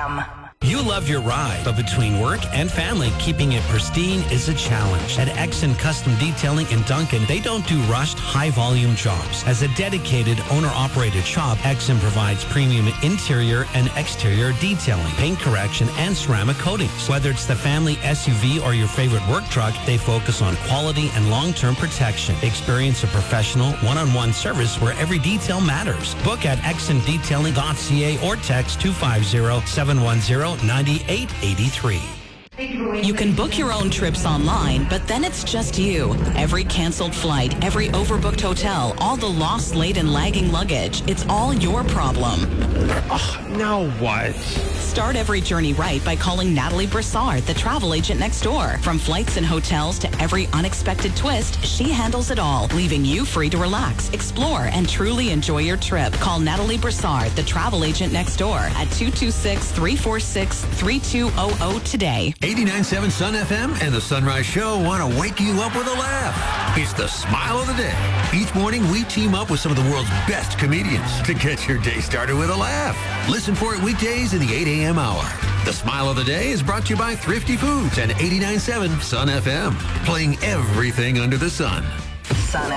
Duncan.com. You love your ride, but between work and family, keeping it pristine is a challenge. At Exon Custom Detailing in Duncan, they don't do rushed, high-volume jobs. As a dedicated, owner-operated shop, Exon provides premium interior and exterior detailing, paint correction, and ceramic coatings. Whether it's the family SUV or your favorite work truck, they focus on quality and long-term protection. Experience a professional, one-on-one service where every detail matters. Book at exondetailing.ca or text 250-710-9883. You can book your own trips online, but then it's just you. Every canceled flight, every overbooked hotel, all the lost, late, and lagging luggage. It's all your problem. Now what? Start every journey right by calling Natalie Broussard, the travel agent next door. From flights and hotels to every unexpected twist, she handles it all, leaving you free to relax, explore, and truly enjoy your trip. Call Natalie Broussard, the travel agent next door at 226-346-3200 today. 89.7 Sun FM and the Sunrise Show want to wake you up with a laugh. It's the Smile of the Day. Each morning, we team up with some of the world's best comedians to get your day started with a laugh. Listen for it weekdays in the 8 a.m. hour. The Smile of the Day is brought to you by Thrifty Foods and 89.7 Sun FM, playing everything under the sun. Sun